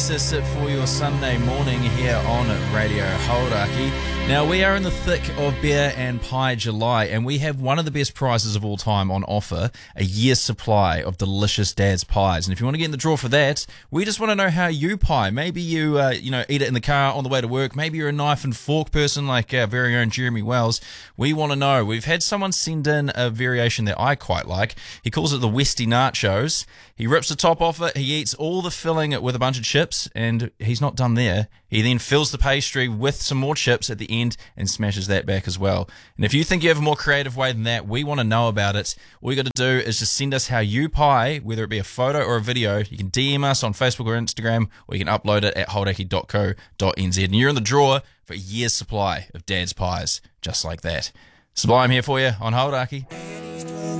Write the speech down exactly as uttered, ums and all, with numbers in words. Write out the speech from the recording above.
basis for your Sunday morning here on Radio Hauraki. Now, we are in the thick of Beer and Pie July, and we have one of the best prizes of all time on offer, a year's supply of delicious Dad's Pies. And if you want to get in the draw for that, we just want to know how you pie. Maybe you, uh, you know, eat it in the car on the way to work. Maybe you're a knife and fork person like our very own Jeremy Wells. We want to know. We've had someone send in a variation that I quite like. He calls it the Westy Nachos. He rips the top off it. He eats all the filling with a bunch of chips, and he's not done there. He then fills the pastry with some more chips at the end and smashes that back as well. And if you think you have a more creative way than that, we want to know about it. All you got to do is just send us how you pie, whether it be a photo or a video. You can D M us on Facebook or Instagram, or you can upload it at hauraki dot co dot n z. And you're in the draw for a year's supply of Dad's Pies, just like that. Sublime here for you on Hauraki.